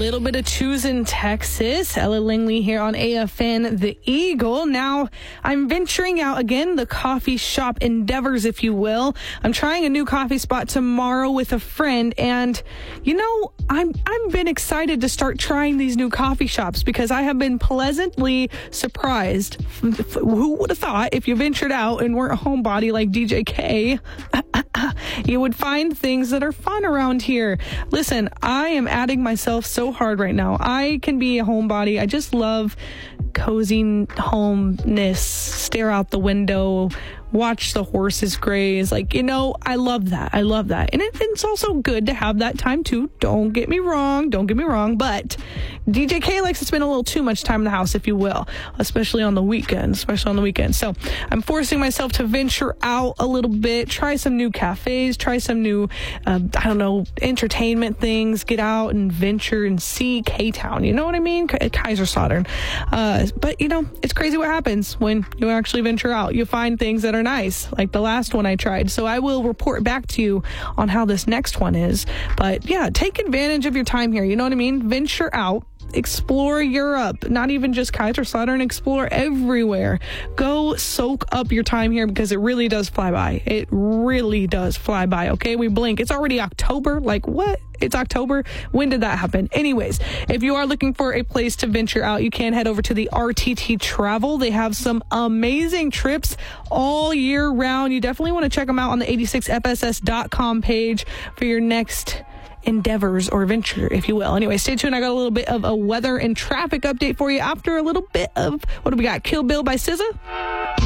little bit of choosing Texas. Ella Langley here on AFN The Eagle. Now, I'm venturing out again, the coffee shop endeavors, if you will. I'm trying a new coffee spot tomorrow with a friend, and I've been excited to start trying these new coffee shops because I have been pleasantly surprised. Who would have thought if you ventured out and weren't a homebody like DJ K, you would find things that are fun around here. Listen, I am adding myself so hard right now. I can be a homebody. I just love cozy homeness, stare out the window, watch the horses graze. I love that. I love that. And it's also good to have that time too. Don't get me wrong. But DJ K likes to spend a little too much time in the house, if you will, especially on the weekends. So I'm forcing myself to venture out a little bit, try some new cafes, try some new, entertainment things, get out and venture and see K-Town. You know what I mean? Kaiserslautern. But it's crazy what happens when you actually venture out. You find things that are nice, like the last one I tried. So I will report back to you on how this next one is. But yeah, take advantage of your time here. You know what I mean? Venture out. Explore Europe, not even just Kaiserslautern, explore everywhere. Go soak up your time here because it really does fly by. It really does fly by, okay? We blink. It's already October. Like, what? It's October? When did that happen? Anyways, if you are looking for a place to venture out, you can head over to the RTT Travel. They have some amazing trips all year round. You definitely want to check them out on the 86fss.com page for your next endeavors or venture, if you will. Anyway, stay tuned. I got a little bit of a weather and traffic update for you after a little bit of, what do we got? Kill Bill by SZA.